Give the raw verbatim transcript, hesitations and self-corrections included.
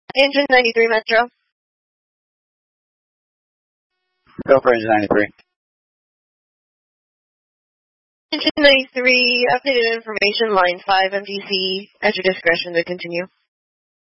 Engine ninety-three Metro. Go for engine ninety-three. Engine ninety-three, updated information, line five, M T C, at your discretion to continue.